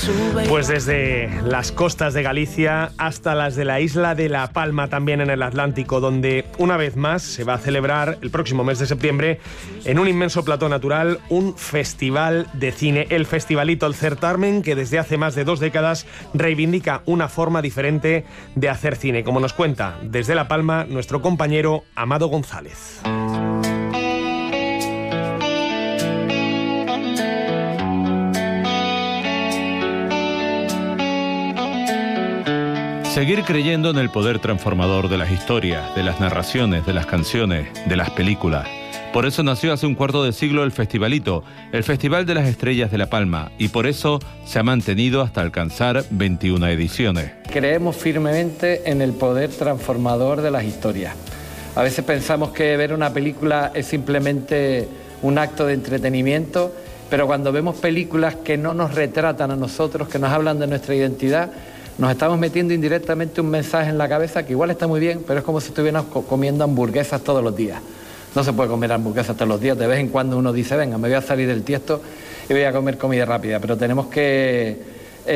Pues desde las costas de Galicia hasta las de la isla de La Palma, también en el Atlántico, donde una vez más se va a celebrar el próximo mes de septiembre en un inmenso plató natural un festival de cine, el Festivalito, el certamen que desde hace más de 2 décadas reivindica una forma diferente de hacer cine, como nos cuenta desde La Palma nuestro compañero Amado González. Seguir creyendo en el poder transformador de las historias, de las narraciones, de las canciones, de las películas. Por eso nació hace un cuarto de siglo el Festivalito, el Festival de las Estrellas de La Palma, y por eso se ha mantenido hasta alcanzar 21 ediciones. Creemos firmemente en el poder transformador de las historias. A veces pensamos que ver una película es simplemente un acto de entretenimiento, pero cuando vemos películas que no nos retratan a nosotros, que nos hablan de nuestra identidad, nos estamos metiendo indirectamente un mensaje en la cabeza que igual está muy bien, pero es como si estuviéramos comiendo hamburguesas todos los días. No se puede comer hamburguesas todos los días. De vez en cuando uno dice, venga, me voy a salir del tiesto y voy a comer comida rápida, pero tenemos que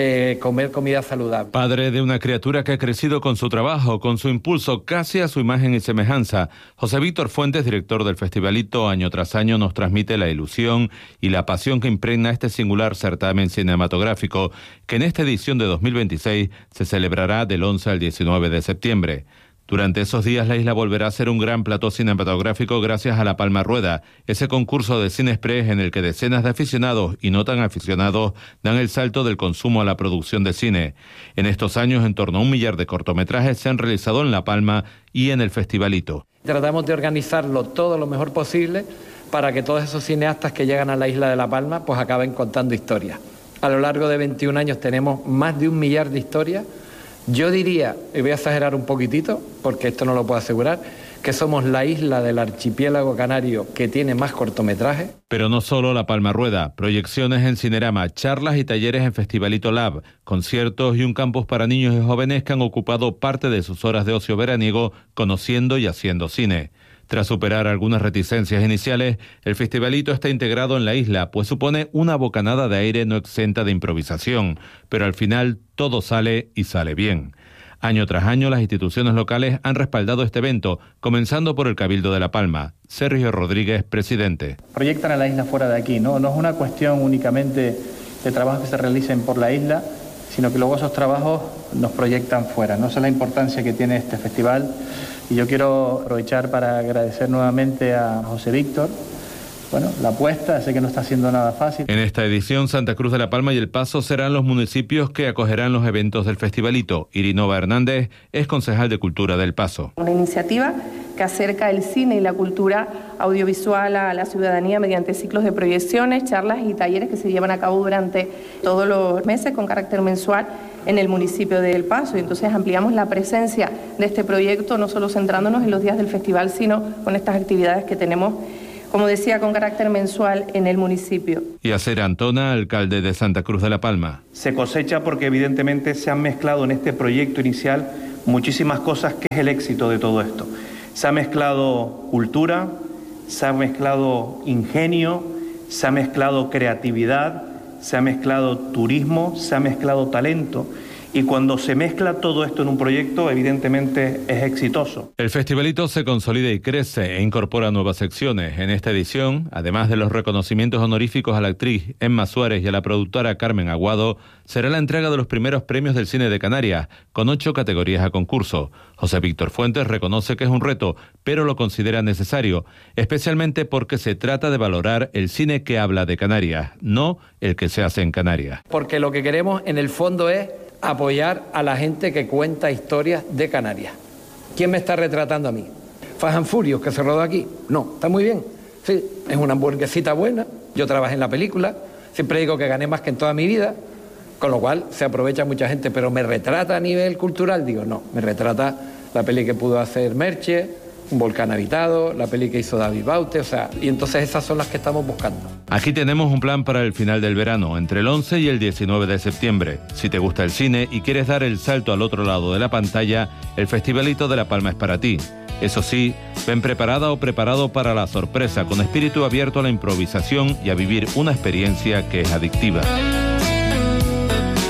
comer comida saludable. Padre de una criatura que ha crecido con su trabajo, con su impulso casi a su imagen y semejanza, José Víctor Fuentes, director del Festivalito, año tras año nos transmite la ilusión y la pasión que impregna este singular certamen cinematográfico, que en esta edición de 2026 se celebrará del 11 al 19 de septiembre. Durante esos días la isla volverá a ser un gran plató cinematográfico gracias a La Palma Rueda, ese concurso de Cine Express en el que decenas de aficionados y no tan aficionados dan el salto del consumo a la producción de cine. En estos años, en torno a 1 millar de cortometrajes se han realizado en La Palma y en el Festivalito. Tratamos de organizarlo todo lo mejor posible para que todos esos cineastas que llegan a la isla de La Palma pues acaben contando historias. A lo largo de 21 años tenemos más de 1 millar de historias. Yo diría, y voy a exagerar un poquitito, porque esto no lo puedo asegurar, que somos la isla del archipiélago canario que tiene más cortometrajes. Pero no solo La Palma Rueda, proyecciones en Cinerama, charlas y talleres en Festivalito Lab, conciertos y un campus para niños y jóvenes que han ocupado parte de sus horas de ocio veraniego conociendo y haciendo cine. Tras superar algunas reticencias iniciales, el Festivalito está integrado en la isla, pues supone una bocanada de aire no exenta de improvisación, pero al final todo sale y sale bien. Año tras año, las instituciones locales han respaldado este evento, comenzando por el Cabildo de La Palma. Sergio Rodríguez, presidente. Proyectan a la isla fuera de aquí, ¿no? No es una cuestión únicamente de trabajos que se realicen por la isla, sino que luego esos trabajos nos proyectan fuera, ¿no? Esa es la importancia que tiene este festival. Y yo quiero aprovechar para agradecer nuevamente a José Víctor, bueno, la apuesta, sé que no está siendo nada fácil. En esta edición, Santa Cruz de La Palma y El Paso serán los municipios que acogerán los eventos del Festivalito. Irinova Hernández es concejal de Cultura del Paso. Una iniciativa que acerca el cine y la cultura audiovisual a la ciudadanía mediante ciclos de proyecciones, charlas y talleres que se llevan a cabo durante todos los meses con carácter mensual en el municipio de El Paso. Y entonces ampliamos la presencia de este proyecto, no solo centrándonos en los días del festival, sino con estas actividades que tenemos, como decía, con carácter mensual en el municipio. Y Acer Antona, alcalde de Santa Cruz de La Palma. Se cosecha porque evidentemente se han mezclado en este proyecto inicial muchísimas cosas que es el éxito de todo esto. Se ha mezclado cultura, se ha mezclado ingenio, se ha mezclado creatividad, se ha mezclado turismo, se ha mezclado talento. Y cuando se mezcla todo esto en un proyecto, evidentemente es exitoso. El Festivalito se consolida y crece e incorpora nuevas secciones. En esta edición, además de los reconocimientos honoríficos a la actriz Emma Suárez y a la productora Carmen Aguado, será la entrega de los primeros premios del cine de Canarias, con 8 categorías a concurso. José Víctor Fuentes reconoce que es un reto, pero lo considera necesario, especialmente porque se trata de valorar el cine que habla de Canarias, no el que se hace en Canarias. Porque lo que queremos en el fondo es apoyar a la gente que cuenta historias de Canarias. ¿Quién me está retratando a mí? Fast and Furious, que se rodó aquí. No, está muy bien. Sí, es una hamburguesita buena. Yo trabajé en la película. Siempre digo que gané más que en toda mi vida. Con lo cual se aprovecha mucha gente. Pero ¿me retrata a nivel cultural? Digo, no. Me retrata la peli que pudo hacer Merche, Un volcán habitado, la peli que hizo David Baute, y entonces esas son las que estamos buscando. Aquí tenemos un plan para el final del verano, entre el 11 y el 19 de septiembre. Si te gusta el cine y quieres dar el salto al otro lado de la pantalla, el Festivalito de La Palma es para ti. Eso sí, ven preparada o preparado para la sorpresa, con espíritu abierto a la improvisación y a vivir una experiencia que es adictiva.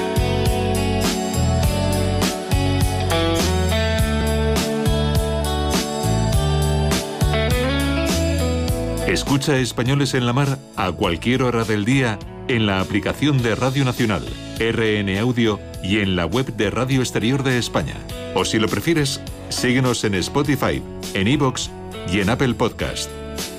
Escucha Españoles en la Mar a cualquier hora del día en la aplicación de Radio Nacional, RN Audio y en la web de Radio Exterior de España. O si lo prefieres, síguenos en Spotify, en iVoox y en Apple Podcast.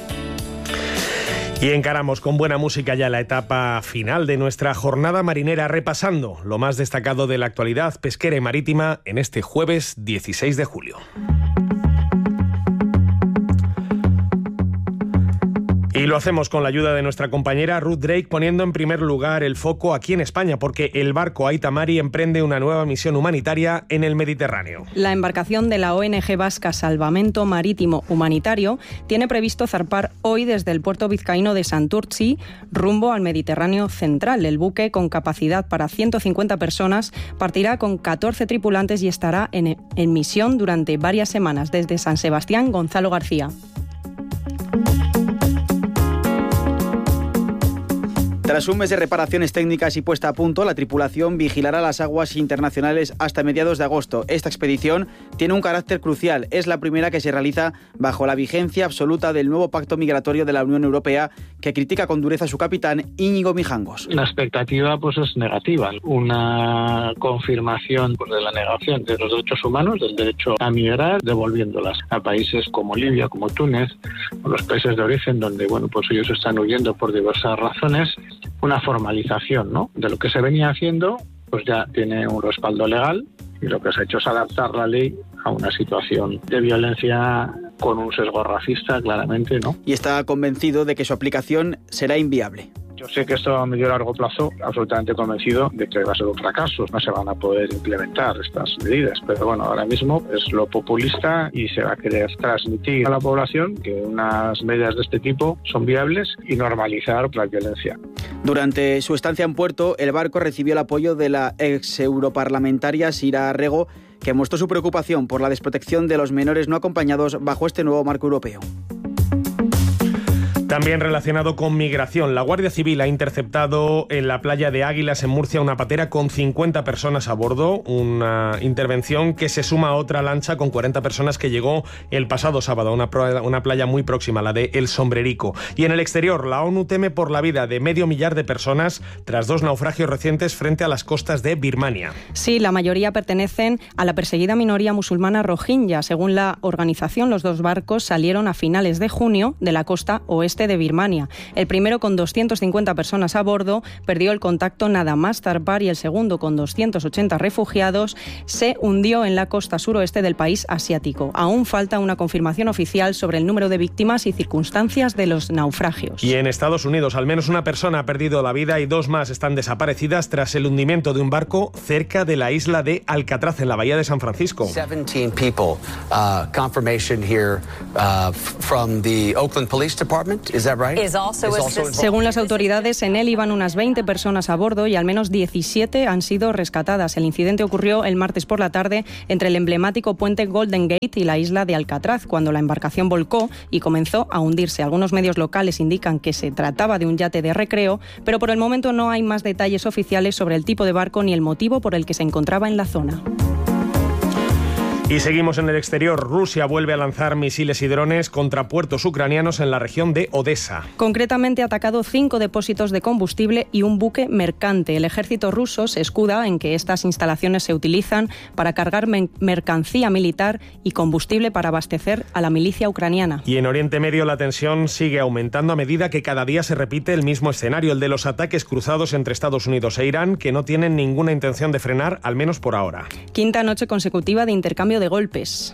Y encaramos con buena música ya la etapa final de nuestra jornada marinera, repasando lo más destacado de la actualidad pesquera y marítima en este jueves 16 de julio. Y lo hacemos con la ayuda de nuestra compañera Ruth Drake, poniendo en primer lugar el foco aquí en España, porque el barco Aita Mari emprende una nueva misión humanitaria en el Mediterráneo. La embarcación de la ONG vasca Salvamento Marítimo Humanitario tiene previsto zarpar hoy desde el puerto vizcaíno de Santurtzi rumbo al Mediterráneo central. El buque, con capacidad para 150 personas, partirá con 14 tripulantes y estará en misión durante varias semanas. Desde San Sebastián, Gonzalo García. Tras un mes de reparaciones técnicas y puesta a punto, la tripulación vigilará las aguas internacionales hasta mediados de agosto. Esta expedición tiene un carácter crucial. Es la primera que se realiza bajo la vigencia absoluta del nuevo pacto migratorio de la Unión Europea, que critica con dureza a su capitán, Íñigo Mijangos. La expectativa es negativa. Una confirmación de la negación de los derechos humanos, del derecho a migrar, devolviéndolas a países como Libia, como Túnez, o los países de origen donde ellos están huyendo por diversas razones. Una formalización, ¿no?, de lo que se venía haciendo, pues ya tiene un respaldo legal, y lo que se ha hecho es adaptar la ley a una situación de violencia con un sesgo racista, claramente, ¿no? Y está convencido de que su aplicación será inviable. Yo sé que esto a medio y largo plazo, absolutamente convencido de que va a ser un fracaso, no se van a poder implementar estas medidas, pero bueno, ahora mismo es lo populista y se va a querer transmitir a la población que unas medidas de este tipo son viables y normalizar la violencia. Durante su estancia en puerto, el barco recibió el apoyo de la ex europarlamentaria Sira Rego, que mostró su preocupación por la desprotección de los menores no acompañados bajo este nuevo marco europeo. También relacionado con migración, la Guardia Civil ha interceptado en la playa de Águilas, en Murcia, una patera con 50 personas a bordo, una intervención que se suma a otra lancha con 40 personas que llegó el pasado sábado a una playa muy próxima, la de El Sombrerico. Y en el exterior, la ONU teme por la vida de 500.000 de personas tras 2 naufragios recientes frente a las costas de Birmania. Sí, la mayoría pertenecen a la perseguida minoría musulmana rohingya. Según la organización, los 2 barcos salieron a finales de junio de la costa oeste de Birmania. El primero, con 250 personas a bordo, perdió el contacto nada más zarpar, y el segundo, con 280 refugiados, se hundió en la costa suroeste del país asiático. Aún falta una confirmación oficial sobre el número de víctimas y circunstancias de los naufragios. Y en Estados Unidos, al menos una persona ha perdido la vida y 2 más están desaparecidas tras el hundimiento de un barco cerca de la isla de Alcatraz, en la bahía de San Francisco. 17 people, confirmation here from the Oakland Police Department. Is that right? Según las autoridades, en él iban unas 20 personas a bordo y al menos 17 han sido rescatadas. El incidente ocurrió el martes por la tarde entre el emblemático puente Golden Gate y la isla de Alcatraz, cuando la embarcación volcó y comenzó a hundirse. Algunos medios locales indican que se trataba de un yate de recreo, pero por el momento no hay más detalles oficiales sobre el tipo de barco ni el motivo por el que se encontraba en la zona. Y seguimos en el exterior. Rusia vuelve a lanzar misiles y drones contra puertos ucranianos en la región de Odessa. Concretamente ha atacado 5 depósitos de combustible y un buque mercante. El ejército ruso se escuda en que estas instalaciones se utilizan para cargar mercancía militar y combustible para abastecer a la milicia ucraniana. Y en Oriente Medio la tensión sigue aumentando a medida que cada día se repite el mismo escenario, el de los ataques cruzados entre Estados Unidos e Irán, que no tienen ninguna intención de frenar, al menos por ahora. Quinta noche consecutiva de intercambio de golpes.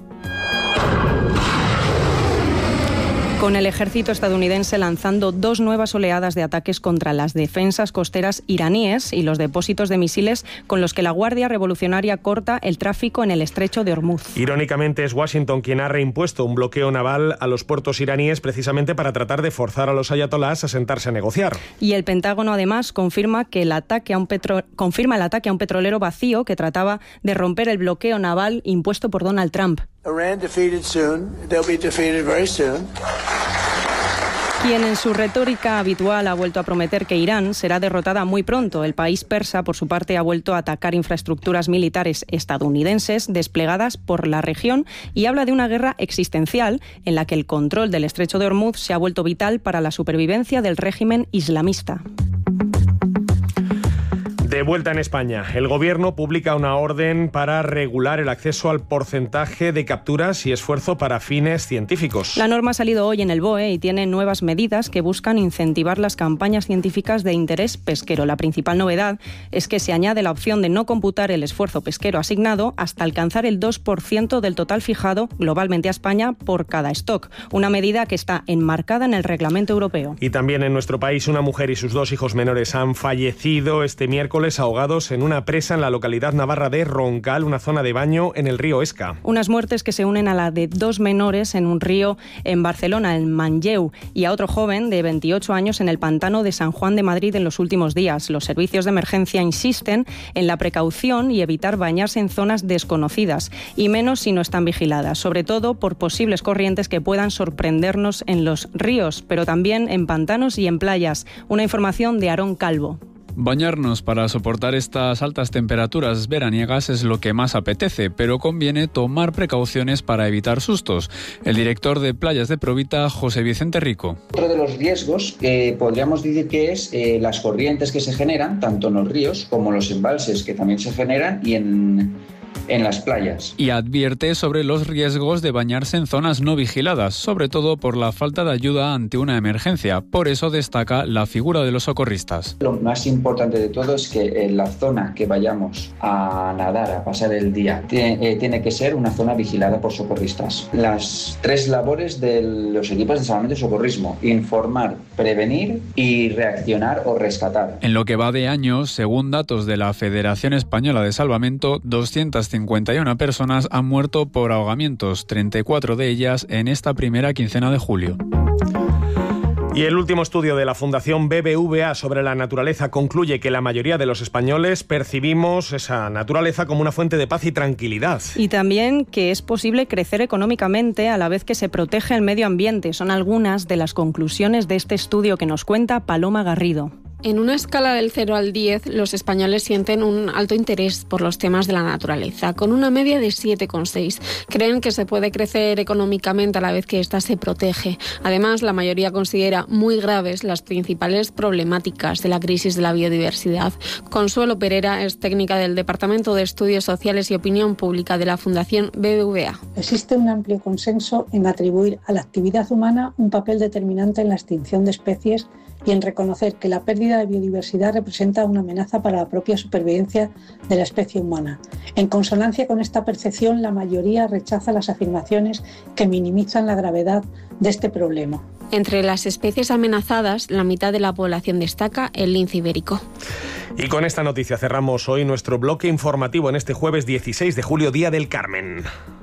Con el ejército estadounidense lanzando 2 nuevas oleadas de ataques contra las defensas costeras iraníes y los depósitos de misiles con los que la Guardia Revolucionaria corta el tráfico en el estrecho de Hormuz. Irónicamente, es Washington quien ha reimpuesto un bloqueo naval a los puertos iraníes precisamente para tratar de forzar a los ayatolás a sentarse a negociar. Y el Pentágono además confirma el ataque a un petrolero vacío que trataba de romper el bloqueo naval impuesto por Donald Trump. Iran defeated soon. They'll be defeated very soon. Quien en su retórica habitual ha vuelto a prometer que Irán será derrotada muy pronto. El país persa, por su parte, ha vuelto a atacar infraestructuras militares estadounidenses desplegadas por la región y habla de una guerra existencial en la que el control del estrecho de Hormuz se ha vuelto vital para la supervivencia del régimen islamista. De vuelta en España, el Gobierno publica una orden para regular el acceso al porcentaje de capturas y esfuerzo para fines científicos. La norma ha salido hoy en el BOE y tiene nuevas medidas que buscan incentivar las campañas científicas de interés pesquero. La principal novedad es que se añade la opción de no computar el esfuerzo pesquero asignado hasta alcanzar el 2% del total fijado globalmente a España por cada stock, una medida que está enmarcada en el reglamento europeo. Y también en nuestro país, una mujer y sus 2 hijos menores han fallecido este miércoles ahogados en una presa en la localidad navarra de Roncal, una zona de baño en el río Esca. Unas muertes que se unen a la de 2 menores en un río en Barcelona, el Manlleu, y a otro joven de 28 años en el pantano de San Juan de Madrid en los últimos días. Los servicios de emergencia insisten en la precaución y evitar bañarse en zonas desconocidas, y menos si no están vigiladas, sobre todo por posibles corrientes que puedan sorprendernos en los ríos, pero también en pantanos y en playas. Una información de Aarón Calvo. Bañarnos para soportar estas altas temperaturas veraniegas es lo que más apetece, pero conviene tomar precauciones para evitar sustos. El director de Playas de Provita, José Vicente Rico. Otro de los riesgos podríamos decir que es las corrientes que se generan, tanto en los ríos como los embalses que también se generan y en las playas. Y advierte sobre los riesgos de bañarse en zonas no vigiladas, sobre todo por la falta de ayuda ante una emergencia. Por eso destaca la figura de los socorristas. Lo más importante de todo es que en la zona que vayamos a nadar, a pasar el día, tiene que ser una zona vigilada por socorristas. Las 3 labores de los equipos de salvamento y socorrismo: informar, prevenir y reaccionar o rescatar. En lo que va de año, según datos de la Federación Española de Salvamento, 251 personas han muerto por ahogamientos, 34 de ellas en esta primera quincena de julio. Y el último estudio de la Fundación BBVA sobre la naturaleza concluye que la mayoría de los españoles percibimos esa naturaleza como una fuente de paz y tranquilidad. Y también que es posible crecer económicamente a la vez que se protege el medio ambiente. Son algunas de las conclusiones de este estudio que nos cuenta Paloma Garrido. En una escala del 0 al 10, los españoles sienten un alto interés por los temas de la naturaleza, con una media de 7,6. Creen que se puede crecer económicamente a la vez que ésta se protege. Además, la mayoría considera muy graves las principales problemáticas de la crisis de la biodiversidad. Consuelo Pereira es técnica del Departamento de Estudios Sociales y Opinión Pública de la Fundación BBVA. Existe un amplio consenso en atribuir a la actividad humana un papel determinante en la extinción de especies y en reconocer que la pérdida de biodiversidad representa una amenaza para la propia supervivencia de la especie humana. En consonancia con esta percepción, la mayoría rechaza las afirmaciones que minimizan la gravedad de este problema. Entre las especies amenazadas, la mitad de la población destaca el lince ibérico. Y con esta noticia cerramos hoy nuestro bloque informativo en este jueves 16 de julio, Día del Carmen.